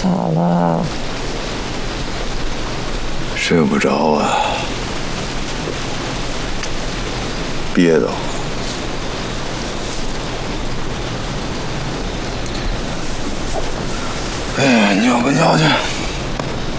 咋了？ 睡不着啊，憋得慌。哎呀，尿不尿去？